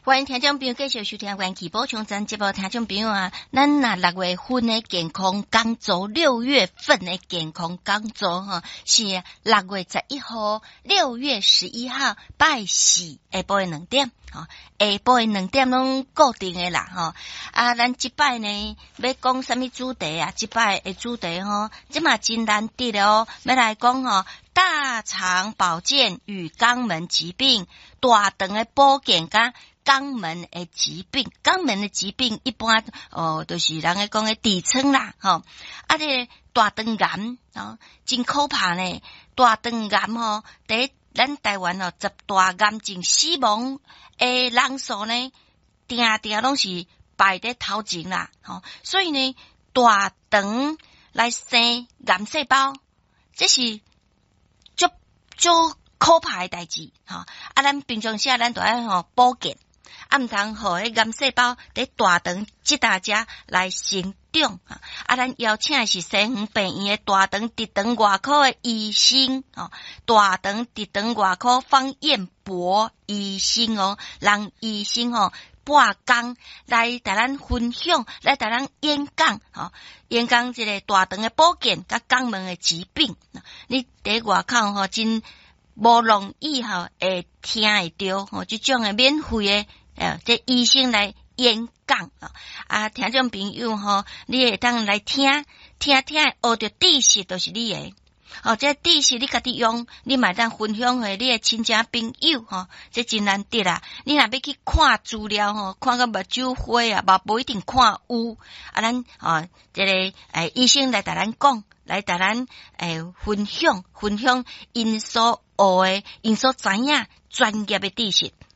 欢迎听众朋友继续收听元气补充站节目，听众朋友啊，咱那6月份的健康讲座，6月份的健康讲座哈，是6月11号、6月11号拜四下晡的2点，下晡的2点拢固定的啦哈。啊，咱这摆呢要讲什么主题啊？这摆的主题吼，这嘛真难得哦，要来讲吼。大肠保健与肛门疾病，大肠的保健甲肛门的疾病，肛门的疾病一般就是人家讲的痔疮啦，吼，啊这大肠癌真可怕呢。大肠癌吼，在咱台湾10大癌症死亡的人数呢，定拢是排在头前啦，吼，所以呢，大肠来生癌细胞，这是足可怕的代志，啊，咱平常时咱都要保健，毋通互迄癌细胞伫大肠即大只来成长，咱邀请的是西园病院的大肠直肠外科的医生，大肠直肠外科方彦博医生让医生半工来带咱分享，来带咱演讲，演讲这个大肠的保健甲肛门的疾病，你伫外口真无容易会听会到这种的免费的这医生来演讲听众朋友你会当来听学着知识都是你的。这知识你家己用，你嘛当分享给你的亲戚朋友这真难得啦。你若要去看资料看个目睭花啊，无一定看有咱这个医生来带咱讲，来带咱分享因所学的因所知影专业的知识